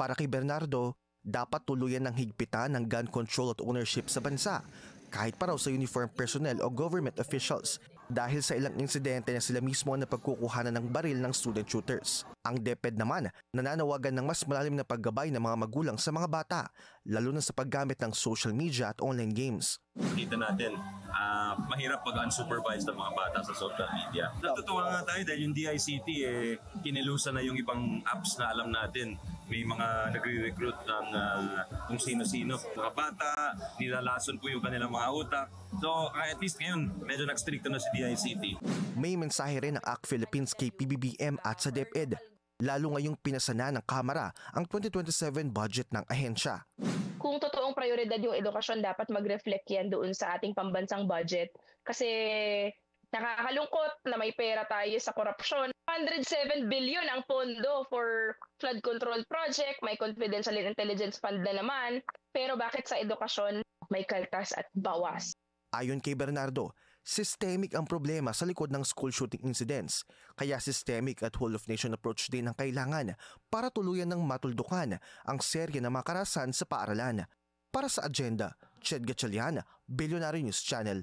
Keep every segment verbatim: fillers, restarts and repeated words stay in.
Para kay Bernardo, dapat tuluyan ng higpitan ng gun control at ownership sa bansa, kahit pa raw sa uniform personnel o government officials, dahil sa ilang insidente na sila mismo ang napagkukuhanan ng baril ng student shooters. Ang DepEd naman nananawagan ng mas malalim na paggabay ng mga magulang sa mga bata, lalo na sa paggamit ng social media at online games. Kita natin, uh, mahirap pag-unsupervised ng mga bata sa social media. Natutuwa nga tayo dahil yung D I C T eh, kinilusan na yung ibang apps na alam natin. May mga nagre-recruit ng uh, kung sino-sino. Mga bata, nilalason po yung kanilang mga utak. So at least ngayon, medyo nag-stricto na si D I C T. May mensahe rin ng A C T Philippines kay P B B M at sa DepEd, lalo ngayong pinasana ng Kamara ang twenty twenty-seven budget ng ahensya. Kung totoong prioridad yung edukasyon, dapat mag-reflect yan doon sa ating pambansang budget. Kasi nakakalungkot na may pera tayo sa korupsyon. one hundred seven billion ang pondo for flood control project, may confidential intelligence fund na naman. Pero bakit sa edukasyon may kaltas at bawas? Ayon kay Bernardo, systemic ang problema sa likod ng school shooting incidents. Kaya systemic at whole-of-nation approach din ang kailangan para tuluyan ng matuldukan ang serye ng mga karahasan sa paaralan. Para sa Agenda, Ched Gatchalian, Billionaire News Channel.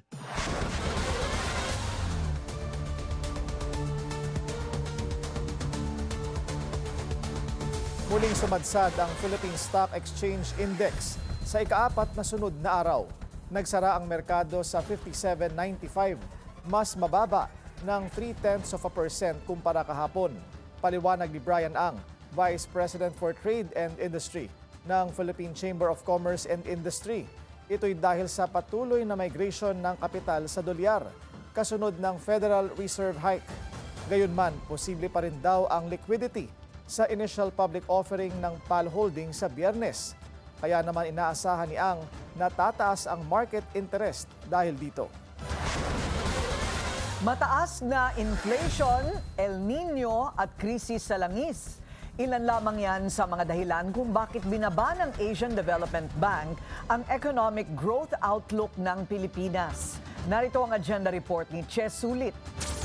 Muling sumadsad ang Philippine Stock Exchange Index sa ikaapat na sunod na araw. Nagsara ang merkado sa fifty-seven ninety-five, mas mababa ng three-tenths of a percent kumpara kahapon. Paliwanag ni Brian Ang, Vice President for Trade and Industry ng Philippine Chamber of Commerce and Industry. Ito'y dahil sa patuloy na migration ng kapital sa dolyar, kasunod ng Federal Reserve hike. Gayunman, posible pa rin daw ang liquidity sa initial public offering ng P A L Holdings sa Biyernes. Kaya naman inaasahan ni Ang na tataas ang market interest dahil dito. Mataas na inflation, El Nino at krisis sa langis. Ilan lamang yan sa mga dahilan kung bakit binaba ng Asian Development Bank ang economic growth outlook ng Pilipinas. Narito ang agenda report ni Che Sulit.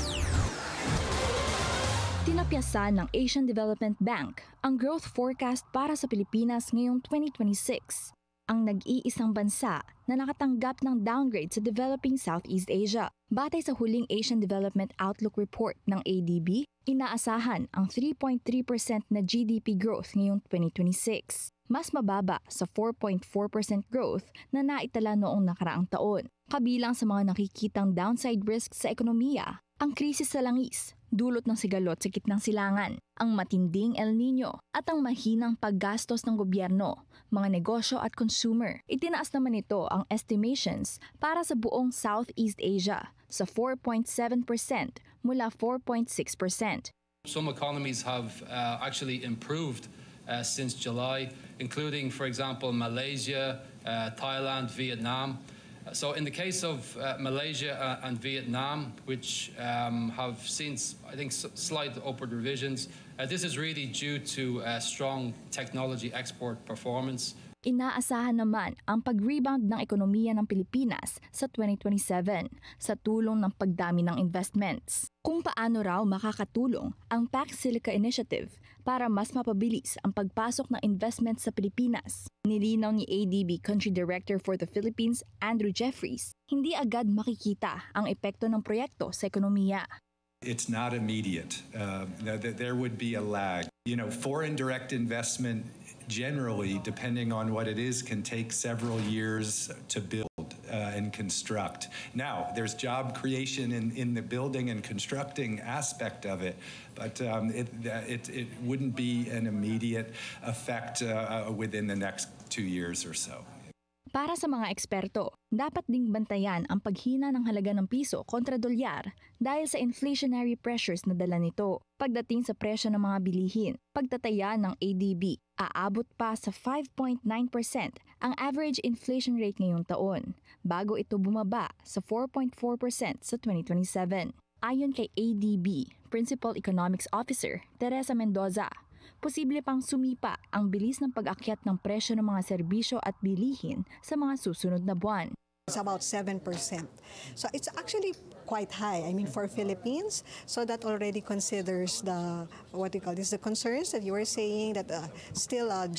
Tinapyasan ng Asian Development Bank ang growth forecast para sa Pilipinas ngayong twenty twenty-six, ang nag-iisang bansa na nakatanggap ng downgrade sa developing Southeast Asia. Batay sa huling Asian Development Outlook Report ng A D B, inaasahan ang three point three percent na G D P growth ngayong twenty twenty-six, mas mababa sa four point four percent growth na naitala noong nakaraang taon. Kabilang sa mga nakikitang downside risks sa ekonomiya, ang krisis sa langis, dulot ng sigalot sa gitnang silangan, ang matinding El Nino at ang mahinang paggastos ng gobyerno, mga negosyo at consumer. Itinaas naman ito ang estimations para sa buong Southeast Asia sa four point seven percent mula four point six percent. Some economies have uh, actually improved uh, since July, including, for example, Malaysia, uh, Thailand, Vietnam. So in the case of uh, Malaysia uh, and Vietnam, which um, have seen, I think, slight upward revisions, uh, this is really due to uh, strong technology export performance. Inaasahan naman ang pag-rebound ng ekonomiya ng Pilipinas sa twenty twenty-seven sa tulong ng pagdami ng investments. Kung paano raw makakatulong ang Pac Silica Initiative para mas mapabilis ang pagpasok ng investments sa Pilipinas. Nilinaw ni A D B Country Director for the Philippines, Andrew Jeffries, hindi agad makikita ang epekto ng proyekto sa ekonomiya. It's not immediate. Uh, there would be a lag. You know, foreign direct investment generally, depending on what it is, can take several years to build uh, and construct. Now, there's job creation in, in the building and constructing aspect of it, but um, it, it, it wouldn't be an immediate effect uh, within the next two years or so. Para sa mga eksperto, dapat ding bantayan ang paghina ng halaga ng piso kontra dolyar dahil sa inflationary pressures na dala nito. Pagdating sa presyo ng mga bilihin, pagtataya ng A D B, aabot pa sa five point nine percent ang average inflation rate ngayong taon, bago ito bumaba sa four point four percent sa twenty twenty-seven. Ayon kay A D B Principal Economics Officer Teresa Mendoza, posible pang sumipa ang bilis ng pag-akyat ng presyo ng mga serbisyo at bilihin sa mga susunod na buwan. It's about seven percent. So it's actually quite high, I mean, for Philippines. So that already considers the, what do you call this, the concerns that you were saying that uh, still uh,